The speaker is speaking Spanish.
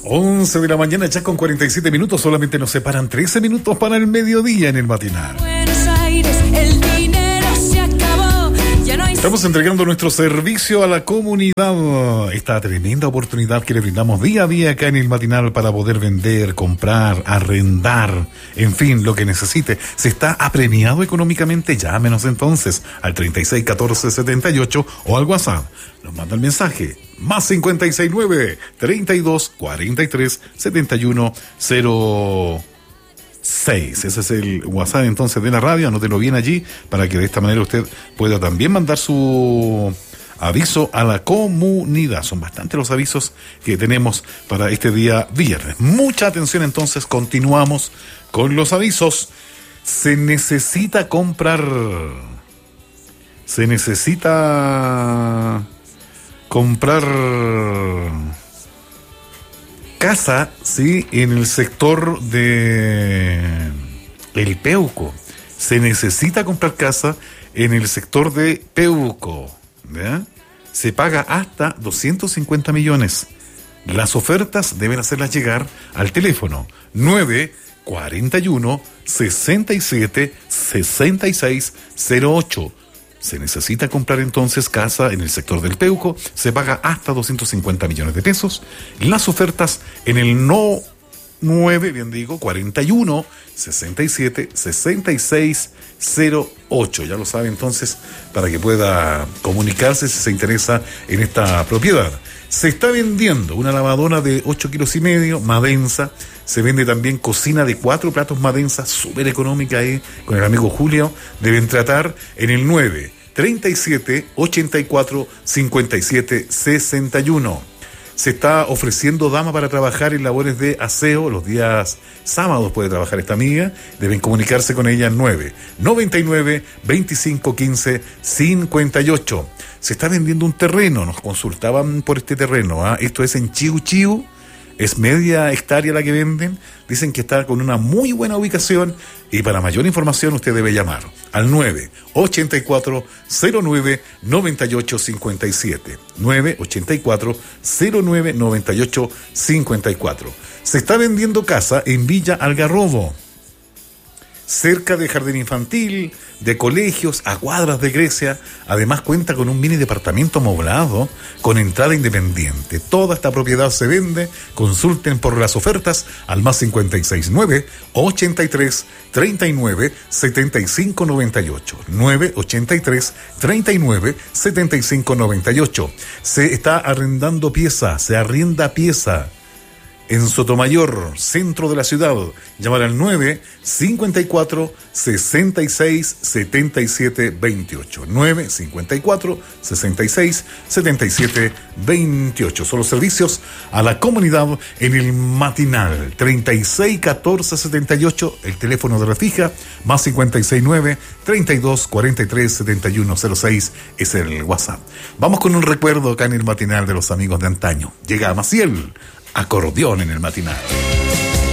11 de la mañana, ya con 47 minutos. Solamente nos separan 13 minutos para el mediodía en el matinal. Buenos Aires, el dinero se acabó. Ya no hay... Estamos entregando nuestro servicio a la comunidad. Esta tremenda oportunidad que le brindamos día a día acá en el matinal para poder vender, comprar, arrendar, en fin, lo que necesite. ¿Se está apremiado económicamente? Llámenos entonces al 36 14 78 o al WhatsApp. Nos manda el mensaje más 569 32 43 71 06. Ese es el WhatsApp entonces de la radio. Anótelo bien allí para que de esta manera usted pueda también mandar su aviso a la comunidad. Son bastantes los avisos que tenemos para este día viernes. Mucha atención entonces, continuamos con los avisos. Se necesita comprar casa, sí, en el sector de el Peuco. Se necesita comprar casa en el sector de Peuco, ¿verdad? Se paga hasta 250 millones. Las ofertas deben hacerlas llegar al teléfono 941 67 66 08. Se necesita comprar entonces casa en el sector del Peuco, se paga hasta 250 millones de pesos. Las ofertas en el 41 67 66 08. Ya lo sabe entonces, para que pueda comunicarse si se interesa en esta propiedad. Se está vendiendo una lavadora de 8 kilos y medio, Madensa. Se vende también cocina de 4 platos Madensa, súper económica ahí, con el amigo Julio. Deben tratar en el 9 37 84 57 61. Se está ofreciendo dama para trabajar en labores de aseo. Los días sábados puede trabajar esta amiga. Deben comunicarse con ella al 9 99 25 15 58. Se está vendiendo un terreno. Nos consultaban por este terreno. Esto es en Chiu Chiu. Es media hectárea la que venden. Dicen que está con una muy buena ubicación. Y para mayor información usted debe llamar al 984 09 98 57. 984 09 98 54. Se está vendiendo casa en Villa Algarrobo, cerca de jardín infantil, de colegios, a cuadras de Grecia. Además cuenta con un mini departamento amoblado con entrada independiente. Toda esta propiedad se vende. Consulten por las ofertas al más 569 83 39 75 98. 983 39 75 98. Se está arrendando pieza, se arrienda pieza en Sotomayor, centro de la ciudad. Llamar al 9 54 66 77 28. 9 54 66 77 28. Son los servicios a la comunidad en el matinal. 36 14 78, el teléfono de la fija, más 569 32 43 71 06 es el WhatsApp. Vamos con un recuerdo acá en el matinal de los amigos de antaño. Llega Maciel, acordeón en el matinal.